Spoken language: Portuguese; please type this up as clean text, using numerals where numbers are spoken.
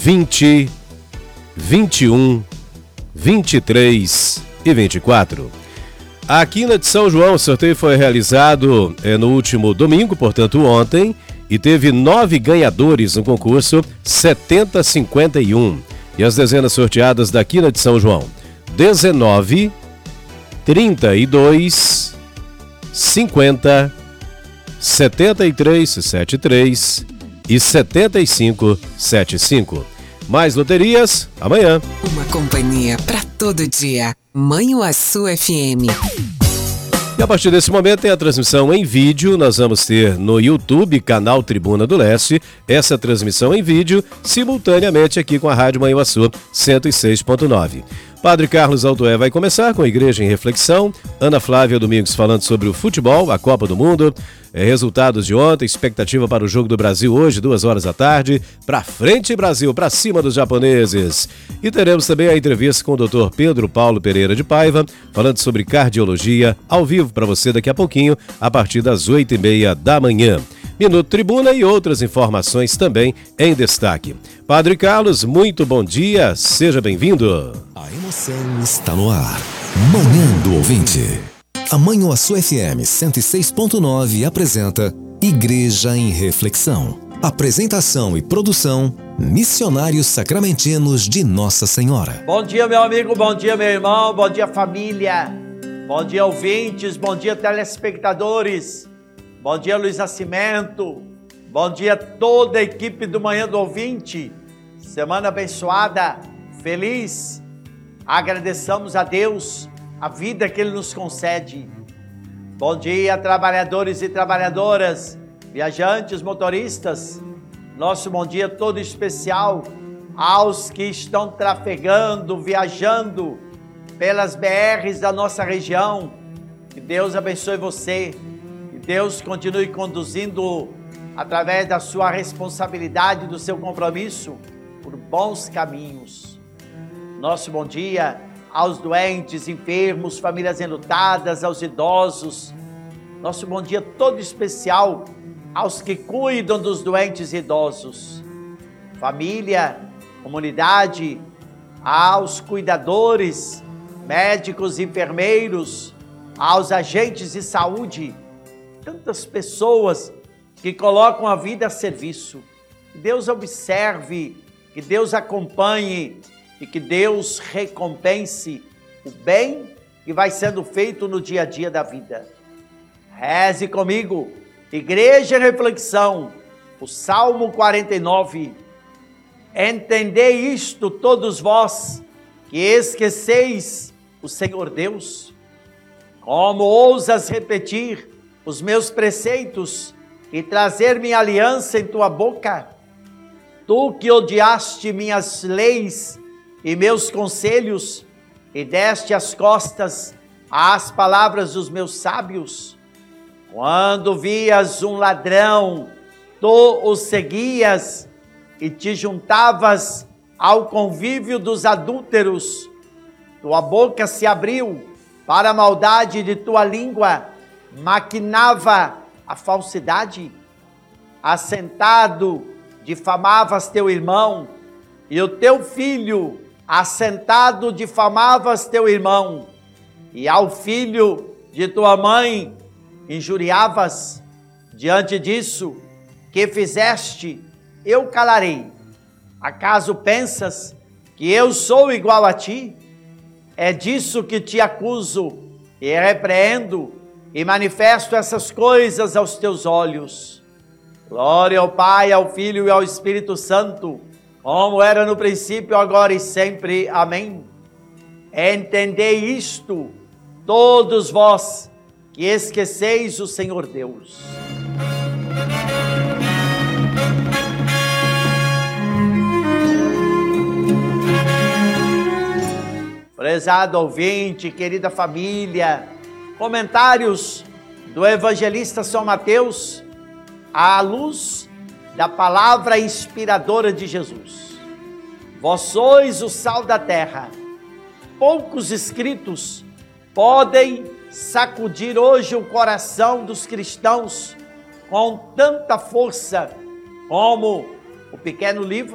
20, 21, 23 e 24. A Quina de São João, o sorteio foi realizado no último domingo, portanto ontem, e teve 9 ganhadores no concurso 7051. E as dezenas sorteadas da Quina de São João: 19, 32, 50, 73, 73 e 75, 75. Mais loterias amanhã. Uma companhia para todo dia. Manhuaçu FM. E a partir desse momento tem a transmissão em vídeo. Nós vamos ter no YouTube, canal Tribuna do Leste, essa transmissão em vídeo, simultaneamente aqui com a Rádio Manhuaçu 106.9. Padre Carlos Aldoé vai começar com a Igreja em Reflexão. Ana Flávia Domingos falando sobre o futebol, a Copa do Mundo, resultados de ontem, expectativa para o jogo do Brasil hoje, 2h da tarde. Pra frente, Brasil, pra cima dos japoneses. E teremos também a entrevista com o Dr. Pedro Paulo Pereira de Paiva, falando sobre cardiologia, ao vivo para você daqui a pouquinho, a partir das 8h30 da manhã. Minuto Tribuna e outras informações também em destaque. Padre Carlos, muito bom dia, seja bem-vindo. A emoção está no ar. Manhã do Ouvinte. A Manhuaçu FM 106.9 apresenta Igreja em Reflexão. Apresentação e produção, Missionários Sacramentinos de Nossa Senhora. Bom dia, meu amigo, bom dia, meu irmão, bom dia, família. Bom dia, ouvintes, bom dia, telespectadores. Bom dia, Luiz Nascimento. Bom dia, toda a equipe do Manhã do Ouvinte. Semana abençoada, feliz. Agradeçamos a Deus a vida que Ele nos concede. Bom dia, trabalhadores e trabalhadoras, viajantes, motoristas. Nosso bom dia todo especial aos que estão trafegando, viajando pelas BRs da nossa região. Que Deus abençoe você. Deus continue conduzindo através da sua responsabilidade, do seu compromisso, por bons caminhos. Nosso bom dia aos doentes, enfermos, famílias enlutadas, aos idosos. Nosso bom dia todo especial aos que cuidam dos doentes e idosos. Família, comunidade, aos cuidadores, médicos, enfermeiros, aos agentes de saúde. Tantas pessoas que colocam a vida a serviço. Que Deus observe, que Deus acompanhe e que Deus recompense o bem que vai sendo feito no dia a dia da vida. Reze comigo, Igreja em Reflexão, o Salmo 49. Entendei isto todos vós, que esqueceis o Senhor Deus. Como ousas repetir os meus preceitos e trazer minha aliança em tua boca? Tu que odiaste minhas leis e meus conselhos e deste as costas às palavras dos meus sábios. Quando vias um ladrão, tu o seguias e te juntavas ao convívio dos adúlteros. Tua boca se abriu para a maldade de tua língua, maquinava a falsidade. Assentado difamavas teu irmão, e o teu filho assentado difamavas teu irmão, e ao filho de tua mãe injuriavas. Diante disso que fizeste, eu calarei. Acaso pensas que eu sou igual a ti? É disso que te acuso e repreendo e manifesto essas coisas aos teus olhos. Glória ao Pai, ao Filho e ao Espírito Santo, como era no princípio, agora e sempre. Amém. Entendei isto, todos vós que esqueceis o Senhor Deus. Prezado ouvinte, querida família, comentários do evangelista São Mateus à luz da palavra inspiradora de Jesus. Vós sois o sal da terra. Poucos escritos podem sacudir hoje o coração dos cristãos com tanta força como o pequeno livro